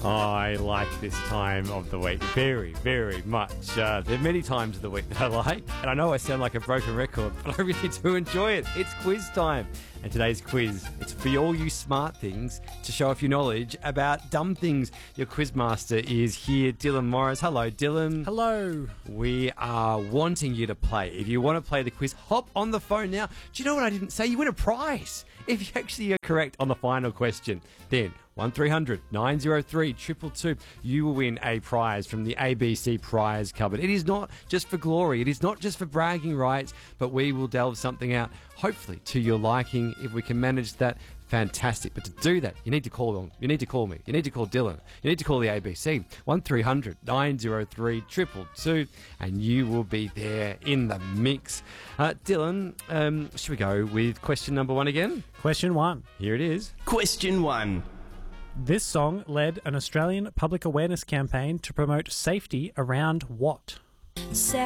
I like this time of the week very, very much. There are many times of the week that I like, and I know I sound like a broken record, but I really do enjoy it. It's quiz time. And today's quiz, it's for all you smart things to show off your knowledge about dumb things. Your quizmaster is here, Dylan Morris. Hello, Dylan. Hello. We are wanting you to play. If you want to play the quiz, hop on the phone now. Do you know what I didn't say? You win a prize if you actually are correct on the final question. Then 1300 903 222. You will win a prize from the ABC prize cupboard. It is not just for glory. It is not just for bragging rights, but we will delve something out, hopefully to your liking. If we can manage that, fantastic. But to do that, you need to call them. You need to call me. You need to call Dylan. You need to call the ABC. 1300 903 222, and you will be there in the mix. Dylan, should we go with question number one again? Question 1. Here it is. Question 1. This song led an Australian public awareness campaign to promote safety around what?